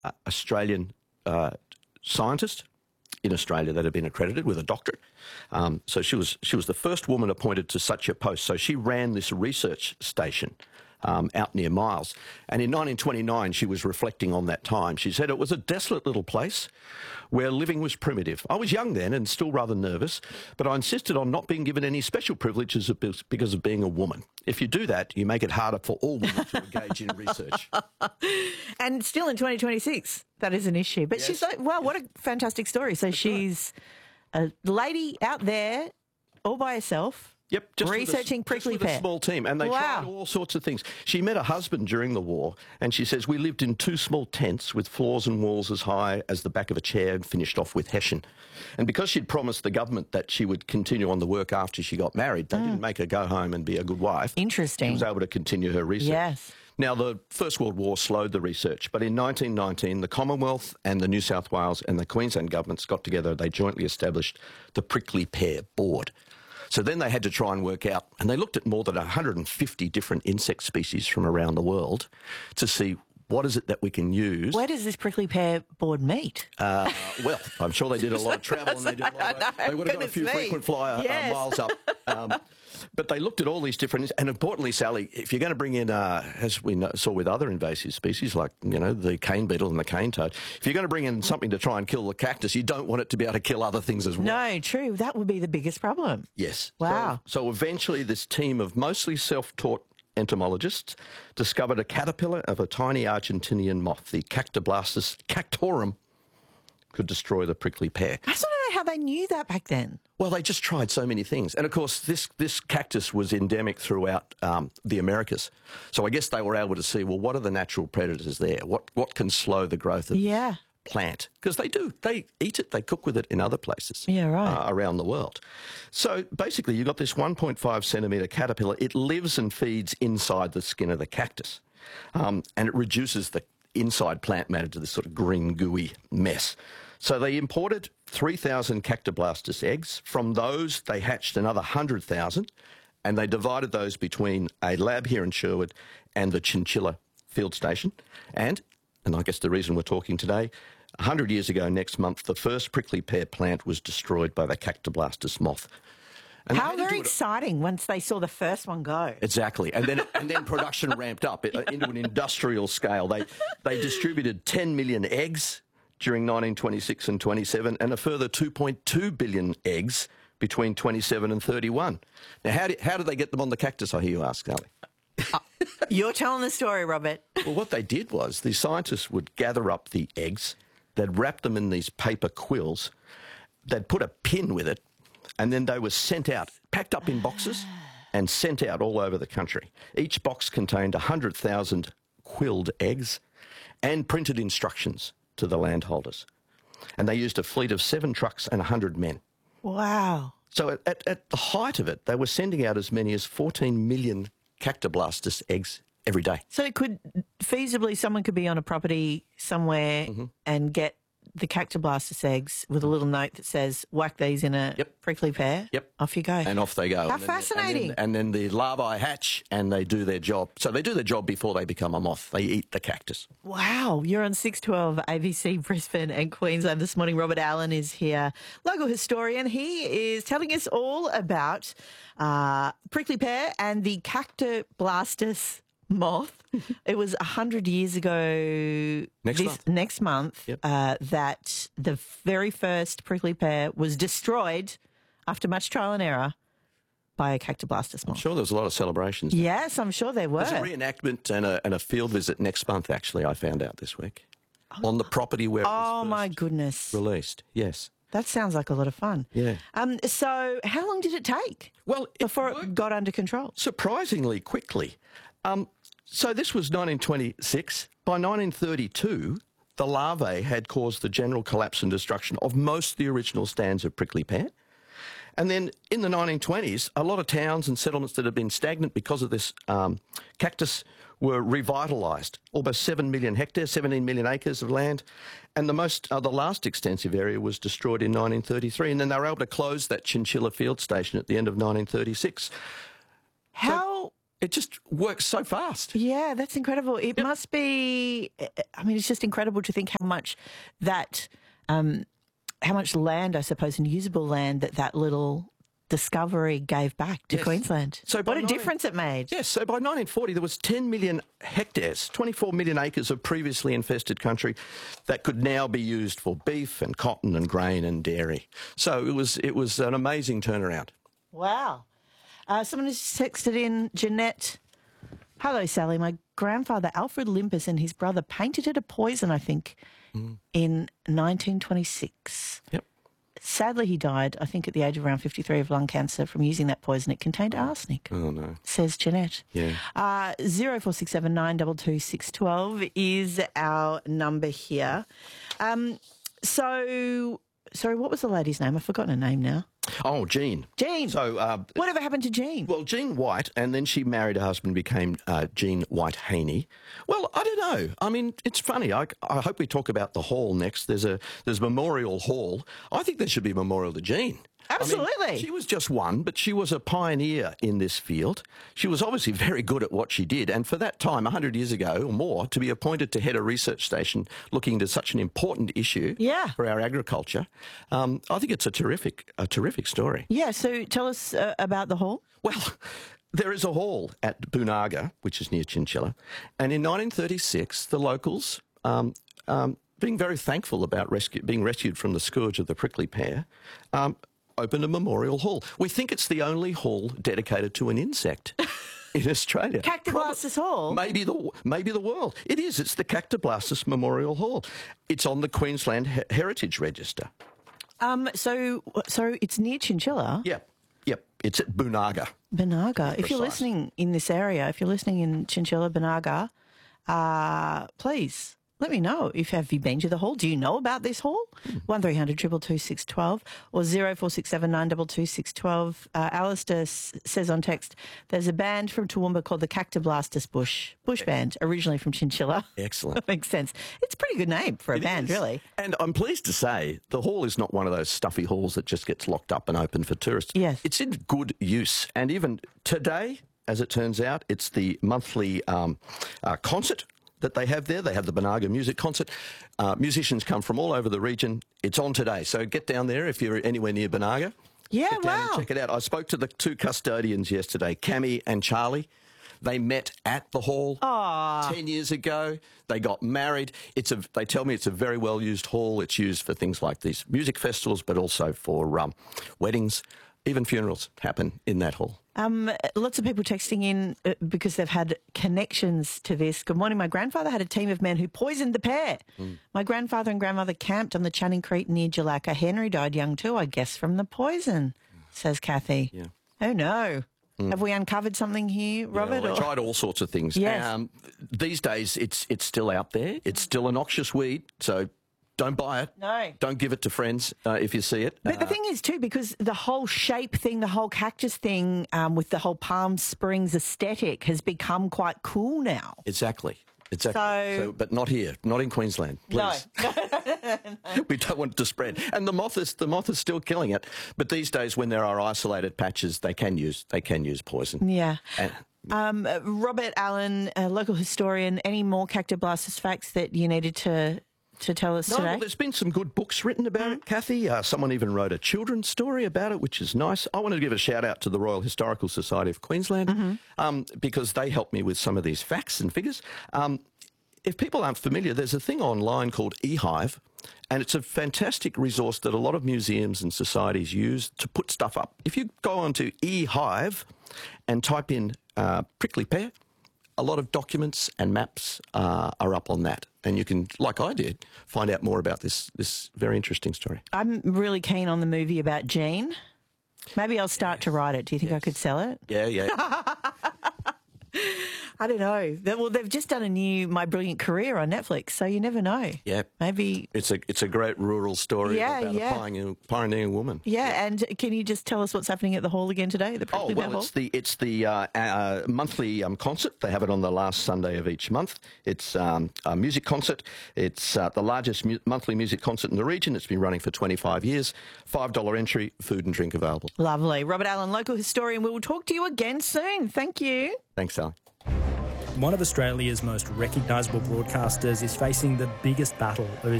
Australian scientist in Australia that had been accredited with a doctorate. So she was the first woman appointed to such a post. So she ran this research station out near Miles. And in 1929, she was reflecting on that time. She said it was a desolate little place where living was primitive. I was young then and still rather nervous, but I insisted on not being given any special privileges because of being a woman. If you do that, you make it harder for all women to engage in research. And still in 2026, that is an issue. But yes. She's like, wow, what a fantastic story. So she's a lady out there all by herself. Yep, just researching prickly pear. Just with a small team, and they tried all sorts of things. She met a husband during the war, and she says, we lived in 2 small tents with floors and walls as high as the back of a chair and finished off with hessian. And because she'd promised the government that she would continue on the work after she got married, they didn't make her go home and be a good wife. Interesting. She was able to continue her research. Yes. Now, the First World War slowed the research, but in 1919, the Commonwealth and the New South Wales and the Queensland governments got together. They jointly established the Prickly Pear Board. So then they had to try and work out, and they looked at more than 150 different insect species from around the world to see what is it that we can use. Where does this prickly pear board meet? Well, I'm sure they did a lot of travel and they did a lot of, they would have got a few frequent flyer miles up. But they looked at all these different, and importantly, Sally, if you're going to bring in, as we saw with other invasive species like, the cane beetle and the cane toad, if you're going to bring in something to try and kill the cactus, you don't want it to be able to kill other things as well. No, true. That would be the biggest problem. Yes. Wow. So eventually this team of mostly self-taught entomologists discovered a caterpillar of a tiny Argentinian moth, the Cactoblastus cactorum, could destroy the prickly pear. I just want to know how they knew that back then. Well, they just tried so many things. And, of course, this cactus was endemic throughout the Americas. So I guess they were able to see, well, what are the natural predators there? What can slow the growth of this plant? Because they do. They eat it. They cook with it in other places around the world. So basically you've got this 1.5 centimetre caterpillar. It lives and feeds inside the skin of the cactus. And it reduces the inside plant matter to this sort of green, gooey mess. So they imported 3,000 Cactoblastus eggs. From those, they hatched another 100,000, and they divided those between a lab here in Sherwood and the Chinchilla field station. And I guess the reason we're talking today, 100 years ago next month, the first prickly pear plant was destroyed by the Cactoblastus moth. And how very exciting once they saw the first one go. Exactly. And then production ramped up into an industrial scale. They distributed 10 million eggs during 1926 and 27 and a further 2.2 billion eggs between 27 and 31. Now, how did they get them on the cactus, I hear you ask, Sally? You're telling the story, Robert. Well, what they did was the scientists would gather up the eggs, they'd wrap them in these paper quills, they'd put a pin with it, and then they were sent out, packed up in boxes and sent out all over the country. Each box contained 100,000 quilled eggs and printed instructions to the landholders. And they used a fleet of 7 trucks and 100 men. Wow. So at the height of it, they were sending out as many as 14 million Cactoblastus eggs every day. So it could feasibly, someone could be on a property somewhere and get the Cactoblastus eggs with a little note that says, whack these in a prickly pear. Yep. Off you go. And off they go. How fascinating. And then the larvae hatch and they do their job. So they do their job before they become a moth. They eat the cactus. Wow. You're on 612 ABC Brisbane and Queensland this morning. Robert Allen is here, local historian. He is telling us all about prickly pear and the Cactoblastus moth. It was 100 years ago next month that the very first prickly pear was destroyed after much trial and error by a Cactoblastus moth. I'm sure there was a lot of celebrations. Yes, I'm sure there were. There's a reenactment and a field visit next month, actually, I found out this week, on the property where it was my goodness. released. Yes. That sounds like a lot of fun. Yeah. So how long did it take before it got under control? Surprisingly quickly. So this was 1926. By 1932, the larvae had caused the general collapse and destruction of most of the original stands of prickly pear. And then in the 1920s, a lot of towns and settlements that had been stagnant because of this cactus were revitalised. Almost 7 million hectares, 17 million acres of land. And the last extensive area was destroyed in 1933. And then they were able to close that Chinchilla field station at the end of 1936. It just works so fast. Yeah, that's incredible. It must be, I mean, it's just incredible to think how much that, how much land, I suppose, and usable land that little discovery gave back to Queensland. So what a difference it made. Yes, so by 1940 there was 10 million hectares, 24 million acres of previously infested country that could now be used for beef and cotton and grain and dairy. So it was an amazing turnaround. Wow. Someone has texted in, Jeanette. Hello, Sally. My grandfather, Alfred Limpus, and his brother painted it a poison, I think, in 1926. Yep. Sadly, he died, I think, at the age of around 53 of lung cancer from using that poison. It contained arsenic. Oh, no. Says Jeanette. Yeah. 0467 922 612 is our number here. Sorry, what was the lady's name? I've forgotten her name now. Oh, Jean. Jean. So, whatever happened to Jean? Well, Jean White, and then she married her husband, became Jean White Haney. Well, I don't know. I mean, it's funny. I hope we talk about the hall next. There's Memorial Hall. I think there should be a memorial to Jean. Absolutely. I mean, she was just one, but she was a pioneer in this field. She was obviously very good at what she did. And for that time, 100 years ago or more, to be appointed to head a research station looking into such an important issue for our agriculture, I think it's a terrific story. Yeah, so tell us about the hall. Well, there is a hall at Boonaga, which is near Chinchilla. And in 1936, the locals, being very thankful about being rescued from the scourge of the prickly pear, opened a memorial hall. We think it's the only hall dedicated to an insect in Australia. Cactoblastus Hall? Maybe the world. It is. It's the Cactoblastus Memorial Hall. It's on the Queensland Heritage Register. So it's near Chinchilla? Yep. It's at Boonaga. Boonaga. If you're listening in this area, if you're listening in Chinchilla, Boonaga, please let me know. Have you been to the hall? Do you know about this hall? 1300 222 612 or 0467 922 612. Alistair says on text, there's a band from Toowoomba called the Cactoblastus Bush Band, originally from Chinchilla. Excellent. That makes sense. It's a pretty good name for a band, really. And I'm pleased to say the hall is not one of those stuffy halls that just gets locked up and open for tourists. Yes. It's in good use. And even today, as it turns out, it's the monthly concert that they have there. They have the Boonaga Music Concert. Musicians come from all over the region. It's on today. So get down there if you're anywhere near Boonaga. Yeah, get down and check it out. I spoke to the two custodians yesterday, Cammy and Charlie. They met at the hall 10 years ago. They got married. They tell me it's a very well-used hall. It's used for things like these music festivals, but also for weddings. Even funerals happen in that hall. Lots of people texting in because they've had connections to this. Good morning. My grandfather had a team of men who poisoned the pear. My grandfather and grandmother camped on the Channing Creek near Jalaka. Henry died young too, I guess, from the poison, says Kathy. Yeah. Oh, no. Have we uncovered something here, Robert? Yeah, well, I tried all sorts of things. Yes. These days, it's still out there. It's still a noxious weed, so don't buy it. No. Don't give it to friends if you see it. But the thing is, too, because the whole shape thing, the whole cactus thing with the whole Palm Springs aesthetic has become quite cool now. Exactly. So, but not here, not in Queensland, please. No. We don't want it to spread. And the moth is still killing it. But these days, when there are isolated patches, they can use poison. Yeah. Robert Allen, a local historian, any more Cactoblastus facts that you needed to tell us today? Well, there's been some good books written about it, Kathy. Someone even wrote a children's story about it, which is nice. I want to give a shout out to the Royal Historical Society of Queensland because they helped me with some of these facts and figures. If people aren't familiar, there's a thing online called eHive, and it's a fantastic resource that a lot of museums and societies use to put stuff up. If you go onto eHive and type in prickly pear, a lot of documents and maps are up on that. And you can, like I did, find out more about this very interesting story. I'm really keen on the movie about Jean. Maybe I'll start to write it. Do you think I could sell it? Yeah. I don't know. Well, they've just done a new My Brilliant Career on Netflix, so you never know. Yeah. Maybe it's a great rural story about a pioneering woman. Yeah, and can you just tell us what's happening at the hall again today, the Prickly Pear Hall? It's the monthly concert. They have it on the last Sunday of each month. It's a music concert. It's the largest monthly music concert in the region. It's been running for 25 years. $5 entry, food and drink available. Lovely. Robert Allen, local historian. We will talk to you again soon. Thank you. Thanks, Sally. One of Australia's most recognisable broadcasters is facing the biggest battle of his